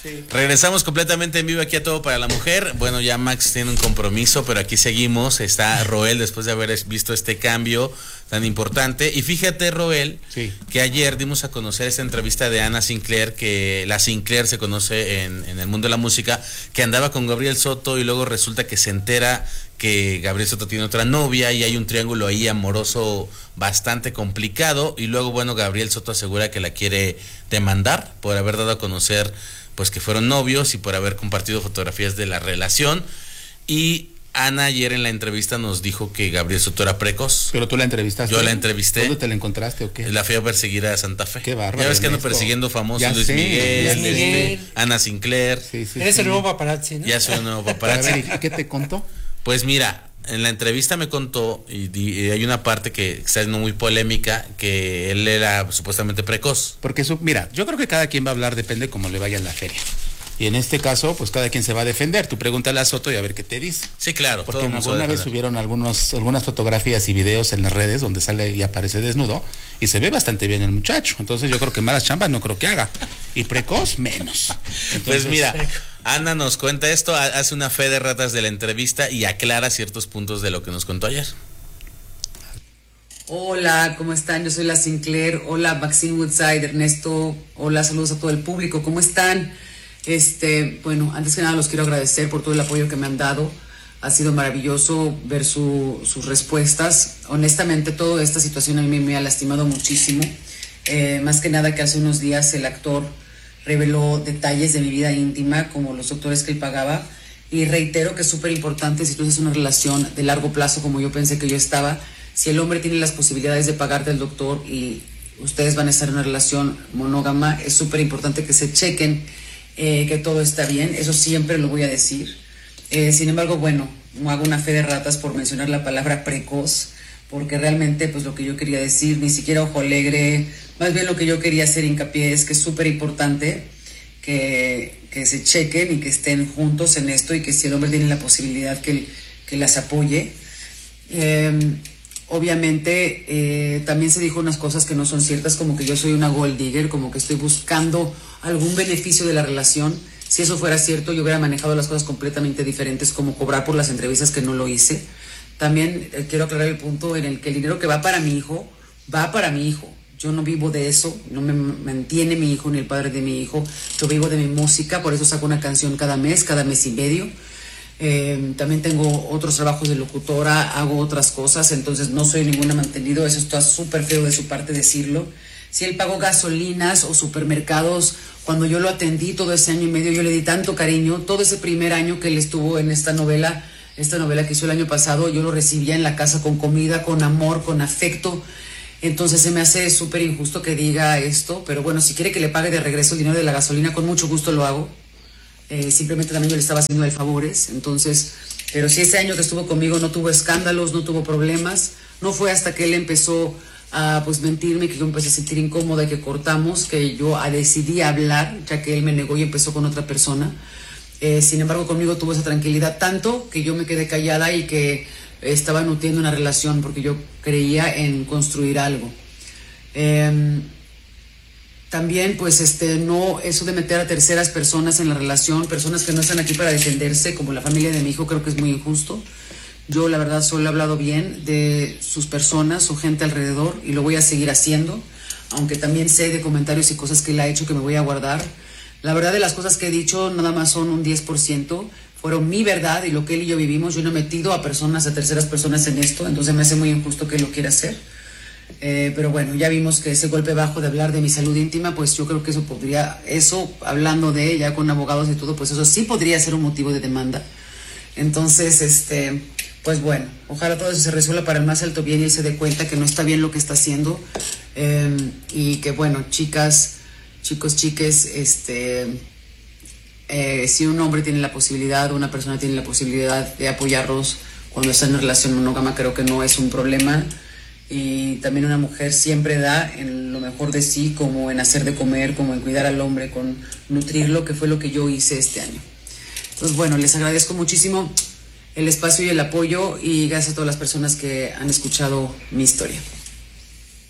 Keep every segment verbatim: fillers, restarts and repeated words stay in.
Sí. Regresamos completamente en vivo aquí a Todo para la Mujer. Bueno, ya Max tiene un compromiso, pero aquí seguimos. Está Roel después de haber visto este cambio tan importante. Y fíjate, Roel, sí. que ayer dimos a conocer esta entrevista de Ana Sinclair, que la Sinclair se conoce en, en el mundo de la música, que andaba con Gabriel Soto y luego resulta que se entera que Gabriel Soto tiene otra novia y hay un triángulo ahí amoroso bastante complicado. Y luego, bueno, Gabriel Soto asegura que la quiere demandar por haber dado a conocer pues que fueron novios y por haber compartido fotografías de la relación. Y Ana ayer en la entrevista nos dijo que Gabriel Soto era precoz. ¿Pero tú la entrevistaste? Yo la entrevisté. ¿Dónde te la encontraste o qué? La fui a perseguir a Santa Fe. Qué bárbaro. Ya ves que ando Ernesto. persiguiendo famosos, Ya Luis sé, Miguel, ya este, sé. Ana Sinclair. Sí, sí, Eres sí. el nuevo paparazzi, ¿no? Ya soy un nuevo A ver, paparazzi. ¿y qué te contó? Pues mira, en la entrevista me contó, y, di- y hay una parte que está siendo muy polémica, que él era supuestamente precoz. Porque eso, mira, yo creo que cada quien va a hablar, depende cómo le vaya en la feria. Y en este caso, pues cada quien se va a defender. Tú pregúntale a Soto y a ver qué te dice. Sí, claro. Porque todo el mundo alguna sabe vez defender. subieron algunos, algunas fotografías y videos en las redes donde sale y aparece desnudo y se ve bastante bien el muchacho. Entonces yo creo que malas chambas no creo que haga. Y precoz, menos. Pues Entonces, mira, Ana nos cuenta esto, ha- hace una fe de ratas de la entrevista y aclara ciertos puntos de lo que nos contó ayer. Hola, ¿cómo están? Yo soy la Sinclair. Hola, Maxine Woodside, Ernesto. Hola, saludos a todo el público. ¿Cómo están? Este, bueno, antes que nada los quiero agradecer por todo el apoyo que me han dado. Ha sido maravilloso ver su, sus respuestas. Honestamente, toda esta situación a mí me ha lastimado muchísimo. Eh, más que nada que hace unos días el actor reveló detalles de mi vida íntima, como los doctores que él pagaba. Y reitero que es súper importante, si tú haces una relación de largo plazo, como yo pensé que yo estaba, si el hombre tiene las posibilidades de pagarte al doctor y ustedes van a estar en una relación monógama, es súper importante que se chequen eh, que todo está bien. Eso siempre lo voy a decir. Eh, sin embargo, bueno, no hago una fe de ratas por mencionar la palabra precoz, porque realmente pues lo que yo quería decir, ni siquiera ojo alegre, más bien lo que yo quería hacer hincapié es que es súper importante que, que se chequen y que estén juntos en esto, y que si el hombre tiene la posibilidad que, que las apoye. Eh, obviamente eh, también se dijo unas cosas que no son ciertas, como que yo soy una gold digger, como que estoy buscando algún beneficio de la relación. Si eso fuera cierto, yo hubiera manejado las cosas completamente diferentes, como cobrar por las entrevistas, que no lo hice. También eh, quiero aclarar el punto en el que el dinero que va para mi hijo, va para mi hijo. Yo no vivo de eso, no me mantiene mi hijo ni el padre de mi hijo. Yo vivo de mi música, por eso saco una canción cada mes, cada mes y medio. Eh, también tengo otros trabajos de locutora, hago otras cosas, entonces no soy ninguna mantenido. Eso está súper feo de su parte decirlo. Si él pagó gasolinas o supermercados, cuando yo lo atendí todo ese año y medio, yo le di tanto cariño. Todo ese primer año que él estuvo en esta novela, esta novela que hizo el año pasado, yo lo recibía en la casa con comida, con amor, con afecto. Entonces se me hace súper injusto que diga esto, pero bueno, si quiere que le pague de regreso el dinero de la gasolina, con mucho gusto lo hago. Eh, simplemente también yo le estaba haciendo el favores. Entonces, pero si ese año que estuvo conmigo no tuvo escándalos, no tuvo problemas, no fue hasta que él empezó a pues mentirme, que yo empecé a sentir incómoda y que cortamos, que yo a, decidí hablar, ya que él me negó y empezó con otra persona. Eh, sin embargo, conmigo tuvo esa tranquilidad tanto que yo me quedé callada y que estaba nutriendo una relación porque yo creía en construir algo. Eh, también pues este no eso de meter a terceras personas en la relación, personas que no están aquí para defenderse, como la familia de mi hijo, creo que es muy injusto. Yo la verdad solo he hablado bien de sus personas, su gente alrededor, y lo voy a seguir haciendo, aunque también sé de comentarios y cosas que él ha hecho que me voy a guardar. La verdad de las cosas que he dicho nada más son un diez por ciento, fueron mi verdad y lo que él y yo vivimos. Yo no he metido a personas, a terceras personas en esto, entonces me hace muy injusto que él lo quiera hacer. Eh, pero bueno, ya vimos que ese golpe bajo de hablar de mi salud íntima, pues yo creo que eso podría, eso hablando de ella con abogados y todo, pues eso sí podría ser un motivo de demanda. Entonces, este, pues bueno, ojalá todo eso se resuelva para el más alto bien y él se dé cuenta que no está bien lo que está haciendo. Eh, y que bueno, chicas, chicos, chiques, este, eh, si un hombre tiene la posibilidad, una persona tiene la posibilidad de apoyarlos cuando está en relación monógama, creo que no es un problema. Y también una mujer siempre da en lo mejor de sí, como en hacer de comer, como en cuidar al hombre, con nutrirlo, que fue lo que yo hice este año. Entonces, bueno, les agradezco muchísimo el espacio y el apoyo, y gracias a todas las personas que han escuchado mi historia.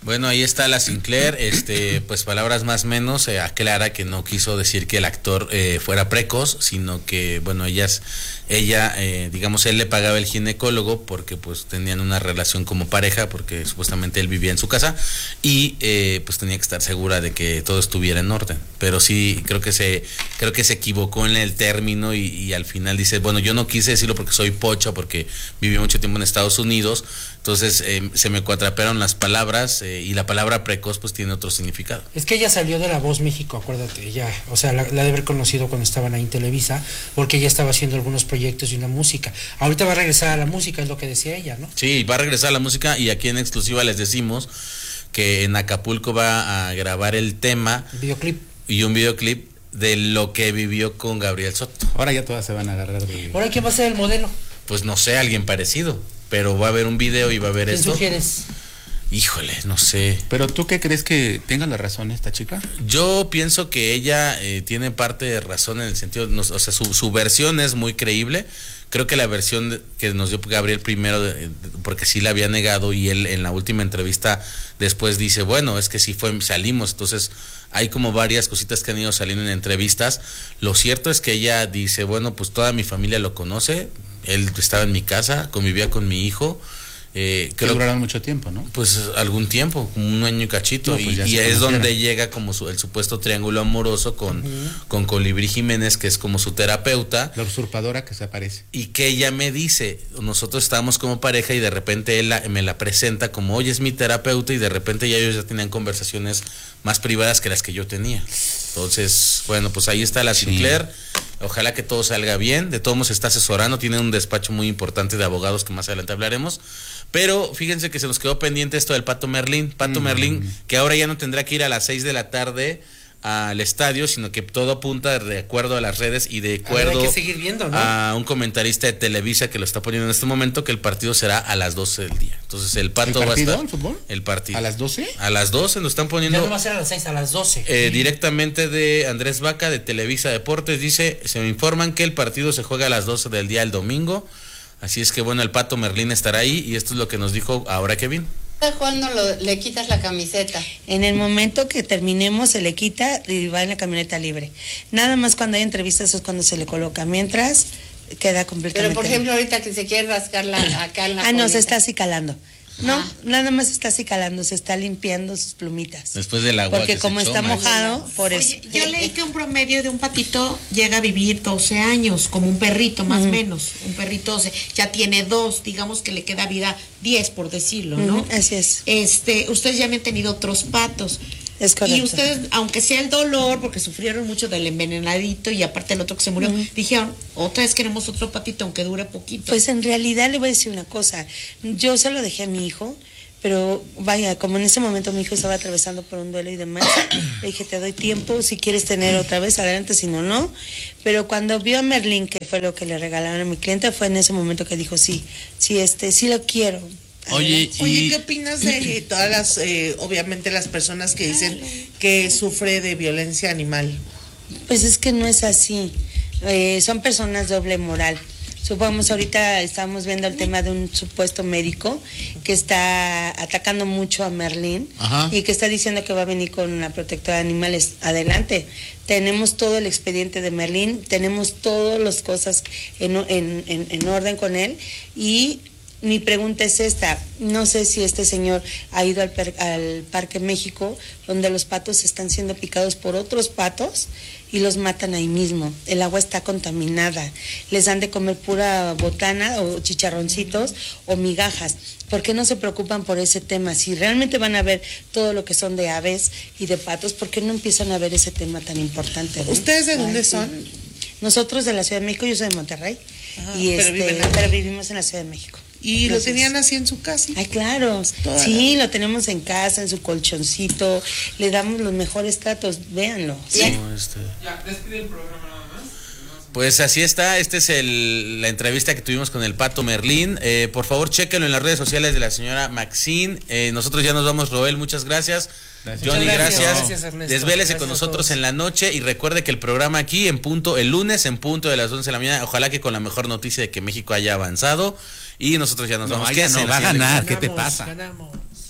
Bueno, ahí está la Sinclair, este, pues palabras más menos, eh, aclara que no quiso decir que el actor eh, fuera precoz, sino que, bueno, ellas, ella, eh, digamos, él le pagaba el ginecólogo porque pues tenían una relación como pareja, porque supuestamente él vivía en su casa y eh, pues tenía que estar segura de que todo estuviera en orden. Pero sí, creo que se, creo que se equivocó en el término y, y al final dice, bueno, yo no quise decirlo porque soy pocha, porque viví mucho tiempo en Estados Unidos, entonces eh, se me cuatrapearon las palabras. Eh, y la palabra precoz pues tiene otro significado. Es que ella salió de La Voz México, acuérdate, ella, o sea, la, la de haber conocido cuando estaban ahí en Televisa, porque ella estaba haciendo algunos proyectos y una música. Ahorita va a regresar a la música, es lo que decía ella, ¿no? Sí, va a regresar a la música y aquí en exclusiva les decimos que en Acapulco va a grabar el tema. El videoclip. Y un videoclip de lo que vivió con Gabriel Soto. Ahora ya todas se van a agarrar de... ¿Ahora quién va a ser el modelo? Pues no sé, alguien parecido, pero va a haber un video y va a haber ¿Quién esto. sugieres? Híjole, no sé. ¿Pero tú qué crees que tenga la razón esta chica? Yo pienso que ella eh, tiene parte de razón en el sentido, no, o sea, su, su versión es muy creíble. Creo que la versión que nos dio Gabriel primero, de, porque sí la había negado y él en la última entrevista después dice, bueno, es que sí fue, salimos, entonces hay como varias cositas que han ido saliendo en entrevistas. Lo cierto es que ella dice, bueno, pues toda mi familia lo conoce, él estaba en mi casa, convivía con mi hijo. Eh, que duraron mucho tiempo, ¿no? Pues algún tiempo, un año y cachito, no, pues y, y es donde llega como su, el supuesto triángulo amoroso con, uh-huh. con Colibrí Jiménez, que es como su terapeuta. La usurpadora que se aparece. Y que ella me dice, nosotros estábamos como pareja y de repente él la, me la presenta como, oye, es mi terapeuta, y de repente ya ellos ya tenían conversaciones más privadas que las que yo tenía. Entonces, bueno, pues ahí está la Sinclair. Sí. Ojalá que todo salga bien. De todos modos está asesorando, tiene un despacho muy importante de abogados que más adelante hablaremos. Pero fíjense que se nos quedó pendiente esto del Pato Merlín. Pato mm. Merlín, que ahora ya no tendrá que ir a las seis de la tarde al estadio, sino que todo apunta de acuerdo a las redes y de acuerdo a, ver, hay que seguir viendo, ¿no? a un comentarista de Televisa que lo está poniendo en este momento, que el partido será a las doce del día. Entonces el Pato ¿El partido, va a estar... ¿El fútbol? El partido. ¿A las doce? A las doce nos están poniendo... Ya no va a ser a las seis, a las doce. Eh, directamente de Andrés Vaca, de Televisa Deportes, dice, se me informan que el partido se juega a las doce del día el domingo. Así es que bueno, el Pato Merlín estará ahí y esto es lo que nos dijo ahora Kevin. ¿Cuándo lo, le quitas la camiseta? En el momento que terminemos se le quita y va en la camioneta libre. Nada más cuando hay entrevistas es cuando se le coloca, mientras queda completamente. Pero por ejemplo ahorita que se quiere rascar la, acá en la Ah, no, colita. se está acicalando. No, ah. nada más está acicalando, se está limpiando sus plumitas. Después del agua. Porque que como se está echó, mojado, por Oye, eso. yo leí que un promedio de un patito llega a vivir doce años, como un perrito más o uh-huh. menos. Un perrito doce, ya tiene dos, digamos que le queda vida diez, por decirlo, ¿no? Uh-huh, así es. Este, ustedes ya me han tenido otros patos. Es correcto. Y ustedes, aunque sea el dolor, porque sufrieron mucho del envenenadito y aparte el otro que se murió, uh-huh. dijeron, otra vez queremos otro patito, aunque dure poquito. Pues en realidad le voy a decir una cosa. Yo se lo dejé a mi hijo. Pero vaya, como en ese momento mi hijo estaba atravesando por un duelo y demás, le dije, te doy tiempo, si quieres tener otra vez, adelante, si no, no. Pero cuando vio a Merlín, que fue lo que le regalaron a mi cliente, fue en ese momento que dijo, sí, sí, este, sí lo quiero. Oye, y... Oye, ¿qué opinas de todas las, eh, obviamente las personas que dicen que sufre de violencia animal? Pues es que no es así, eh, son personas doble moral. Supongamos, ahorita estamos viendo el tema de un supuesto médico que está atacando mucho a Merlín. Ajá. Y que está diciendo que va a venir con una protectora de animales. Adelante, tenemos todo el expediente de Merlín, tenemos todas las cosas en, en, en, en orden con él. Y mi pregunta es esta, no sé si este señor ha ido al, per, al Parque México, donde los patos están siendo picados por otros patos y los matan ahí mismo. El agua está contaminada, les dan de comer pura botana o chicharroncitos o migajas. ¿Por qué no se preocupan por ese tema? Si realmente van a ver todo lo que son de aves y de patos, ¿por qué no empiezan a ver ese tema tan importante, ¿no? ¿Ustedes de dónde Ay, son? Sí. Nosotros de la Ciudad de México, yo soy de Monterrey, Ajá, y pero, este, pero vivimos en la Ciudad de México. ¿Y Entonces, lo tenían así en su casa? Ay, claro. Toda sí, la... lo tenemos en casa, en su colchoncito. Le damos los mejores tratos, véanlo. Sí. No, este... Ya, despide el programa nada más. Pues así está, esta es el, la entrevista que tuvimos con el Pato Merlín. Eh, por favor, chéquenlo en las redes sociales de la señora Maxine. Eh, nosotros ya nos vamos, Roel, muchas gracias. Gracias. Johnny, gracias. gracias. gracias Desvélese con nosotros en la noche y recuerde que el programa aquí en punto, el lunes en punto de las once de la mañana, ojalá que con la mejor noticia de que México haya avanzado y nosotros ya nos no, vamos. ¿Qué no va a ganar? ¿Qué te pasa? Ganamos.